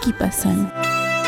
आपकी पसंद।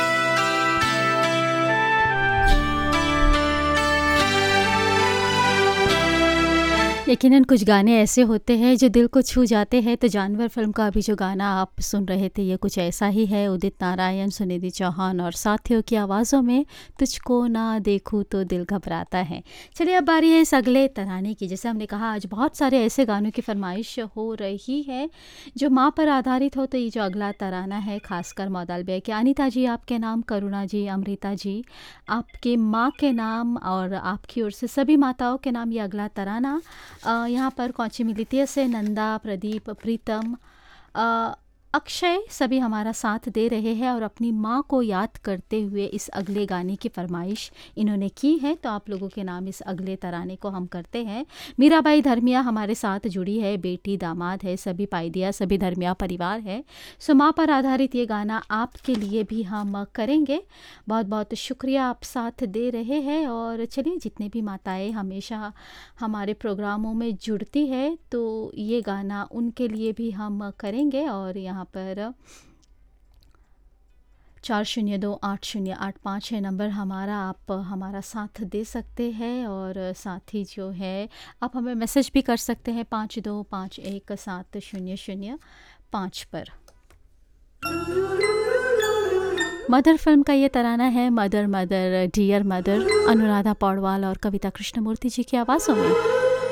यकीनन कुछ गाने ऐसे होते हैं जो दिल को छू जाते हैं। तो जानवर फ़िल्म का अभी जो गाना आप सुन रहे थे ये कुछ ऐसा ही है। उदित नारायण, सुनिधि चौहान और साथियों की आवाज़ों में तुझको ना देखूं तो दिल घबराता है। चलिए अब बारी है इस अगले तराने की। जैसे हमने कहा आज बहुत सारे ऐसे गानों की फरमाइश हो रही है जो माँ पर आधारित हो। तो ये जो अगला तराना है खासकर मौदालबे के अनीता जी आपके नाम, करुणा जी, अमृता जी आपके माँ के नाम और आपकी ओर से सभी माताओं के नाम ये अगला तराना यहाँ पर कौची मिलितिया से नंदा, प्रदीप, प्रीतम, अक्षय सभी हमारा साथ दे रहे हैं और अपनी माँ को याद करते हुए इस अगले गाने की फरमाइश इन्होंने की है। तो आप लोगों के नाम इस अगले तराने को हम करते हैं। मीराबाई धर्मिया हमारे साथ जुड़ी है, बेटी दामाद है, सभी पायदिया, सभी धर्मिया परिवार है। सो माँ पर आधारित ये गाना आपके लिए भी हम करेंगे। बहुत बहुत शुक्रिया आप साथ दे रहे हैं। और चलिए जितने भी माताएं हमेशा हमारे प्रोग्रामों में जुड़ती है तो ये गाना उनके लिए भी हम करेंगे। और यहाँ पर 402808 है नंबर हमारा, आप हमारा साथ दे सकते हैं। और साथ ही जो है आप हमें मैसेज भी कर सकते हैं 52517005 पर। मदर फिल्म का ये तराना है mother mother dear mother, Anuradha Paudwal और कविता कृष्णमूर्ति जी की आवाज़ों में।